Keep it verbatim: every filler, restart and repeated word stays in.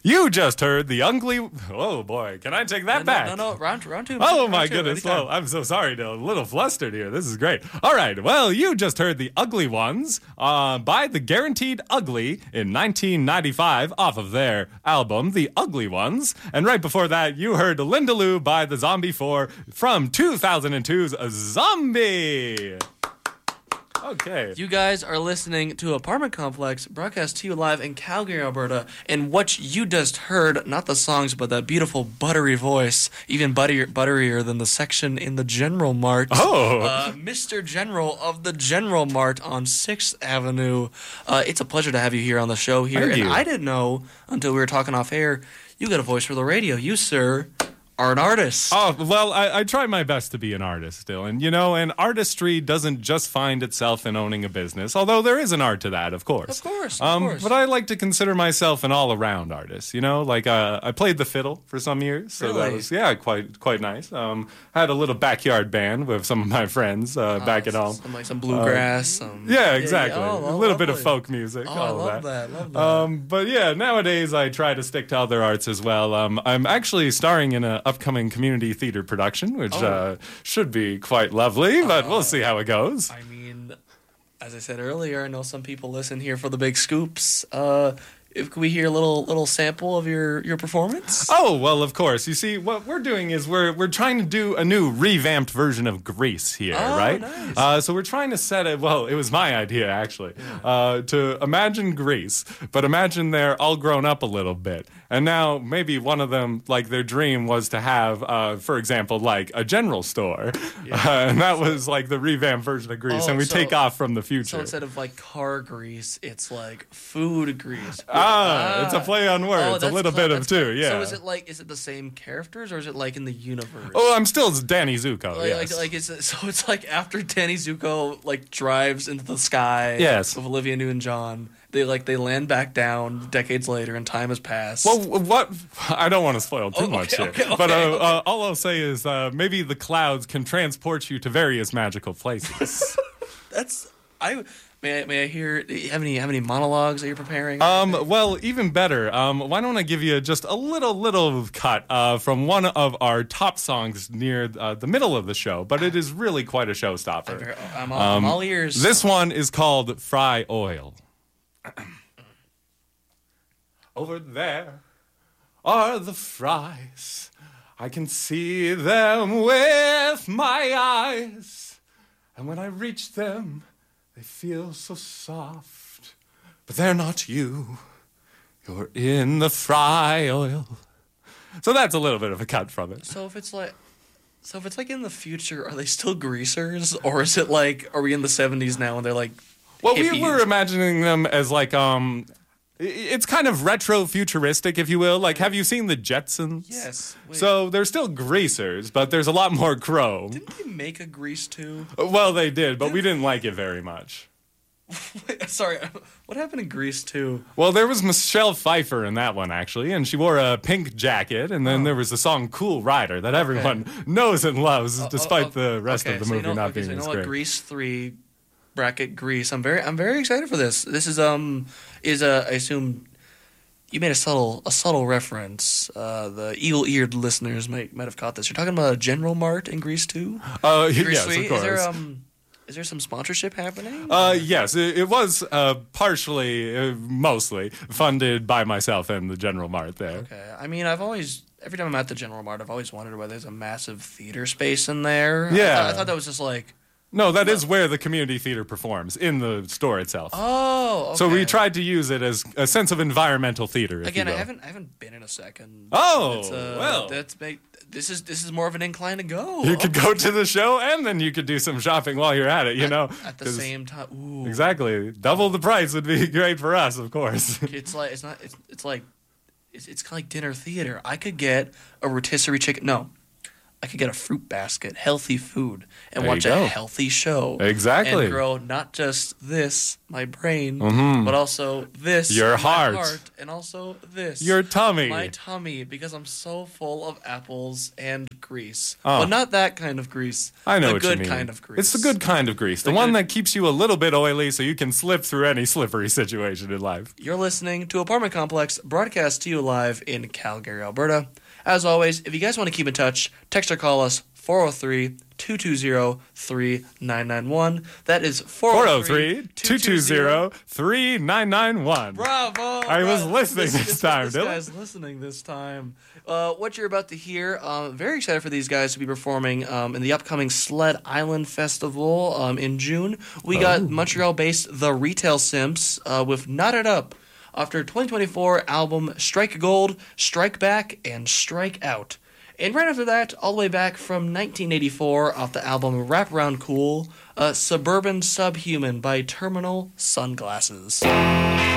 You just heard the ugly. Oh boy, can I take that no, back? No, no, no, round, round two. Oh round my two, goodness! anytime. Well, I'm so sorry, a little flustered here. This is great. All right, well, you just heard the Ugly Ones uh, by the Guaranteed Ugly in nineteen ninety-five off of their album, The Ugly Ones. And right before that, you heard Linda Lou by the Zombie Four from two thousand two's Zombie. Okay. You guys are listening to Apartment Complex, broadcast to you live in Calgary, Alberta. And what you just heard, not the songs, but that beautiful buttery voice, even butterier, butterier than the section in the General Mart. Oh. Uh, Mister General of the General Mart on sixth Avenue. Uh, it's a pleasure to have you here on the show here. Thank and you. I didn't know until we were talking off air, you got a voice for the radio. You, sir, are an artist. Oh, well, I, I try my best to be an artist still. And, you know, and artistry doesn't just find itself in owning a business, although there is an art to that, of course. Of course, of um, course. But I like to consider myself an all-around artist, you know? Like, uh, I played the fiddle for some years, so that Really? was, yeah, quite quite nice. Um, had a little backyard band with some of my friends uh, back at home. Some, like some bluegrass. some, Yeah, exactly. oh, a little bit of lovely. folk music, Oh, all I of love that. that. Love that. Um, but yeah, nowadays I try to stick to other arts as well. Um, I'm actually starring in an upcoming community theater production, which Oh. uh, should be quite lovely, but we'll see how it goes. I mean, as I said earlier, I know some people listen here for the big scoops. Uh, if can we hear a little little sample of your, your performance? Oh, well, of course. You see, what we're doing is we're we're trying to do a new revamped version of Grease here, Oh, right? nice. Uh, so we're trying to set it, well, it was my idea, actually, uh, to imagine Grease, but imagine they're all grown up a little bit. And now maybe one of them, like their dream was to have, uh, for example, like a general store. Uh, and that was like the revamped version of Grease. Oh, and we so- take off from the future. So instead of like car grease, it's like food grease. Ah, it's a play on words, Oh, a that's little clever, bit of that's two, clever. yeah. So is it like is it the same characters or is it like in the universe? Oh, I'm still Danny Zuko, Like, yes. like, like is it, so it's like after Danny Zuko like drives into the sky Yes. with Olivia Newton-John, they like they land back down decades later and time has passed. Well, what? I don't want to spoil too Oh, much okay, here, okay, but uh, okay, okay. Uh, all I'll say is uh, maybe the clouds can transport you to various magical places. That's I may I, may I hear do you have any have any monologues that you're preparing? um, well, even better. Um, why don't I give you just a little little cut uh, from one of our top songs near uh, the middle of the show, but it is really quite a showstopper. I'm all, I'm all ears. This one is called Fry Oil. Over there are the fries. I can see them with my eyes. And when I reach them, they feel so soft. But they're not you. You're in the fry oil. So that's a little bit of a cut from it. So if it's like, so if it's like in the future, are they still greasers, or is it like, are we in the seventies now and they're like, Well, we hippies? were imagining them as like, um, i- it's kind of retro futuristic, if you will. Like, have you seen the Jetsons? Yes. Wait, So they're still greasers, but there's a lot more chrome. didn't they make a grease too? Well, they did, but we didn't like it very much. Wait, sorry, what happened in Grease two? Well, there was Michelle Pfeiffer in that one, actually, and she wore a pink jacket, and then there was the song Cool Rider that everyone knows and loves, despite oh, the rest okay, of the so movie you know, not okay, being so you as know what, great. Grease three, bracket Grease. I'm very, I'm very excited for this. This is um, is uh, I assume you made a subtle, a subtle reference. Uh, the eagle-eared listeners might might have caught this. You're talking about a General Mart in Grease two. Uh, Grease yes, three? of course. Is there um, is there some sponsorship happening? Uh, yes, it, it was uh, partially, uh, mostly, funded by myself and the General Mart there. Okay. I mean, I've always, every time I'm at the General Mart, I've always wondered why there's a massive theater space in there. I Yeah. thought, I thought that was just like, No, that is where the community theater performs, in the store itself. oh, okay. So we tried to use it as a sense of environmental theater, if Again, you I will. haven't, I haven't been in a second. Oh, It's, uh, well. that's make, this is this is more of an incline to go. You could go to the show, and then you could do some shopping while you're at it, you know? at the 'Cause- same time. Ooh, Exactly. Double the price would be great for us, of course. it's like it's not. It's, it's like it's, it's kind of like dinner theater. I could get a rotisserie chicken. No, I could get a fruit basket, healthy food, and There watch you a go. healthy show. Exactly. And grow not just this, my brain, Mhm. but also this, Your my heart. and also this, Your tummy. my tummy, because I'm so full of apples and grease. Oh. But not that kind of grease. I know the what good you mean. kind of grease. It's the good kind of grease. The, The one good- that keeps you a little bit oily so you can slip through any slippery situation in life. You're listening to Apartment Complex, broadcast to you live in Calgary, Alberta. As always, if you guys want to keep in touch, text or call us four oh three, two two zero, three nine nine one. That is four oh three, two two zero, three nine nine one. Bravo! I was Bravo. listening this time, This Dylan. guy's listening this time. Uh, what you're about to hear, um, very excited for these guys to be performing um, in the upcoming Sled Island Festival um, in June. We got Oh. Montreal-based The Retail Simps uh, with Knot It Up off their twenty twenty-four album Strike Gold, Strike Back, and Strike Out. And right after that, all the way back from nineteen eighty-four off the album Wraparound Cool, uh, Suburban Subhuman by Terminal Sunglasses.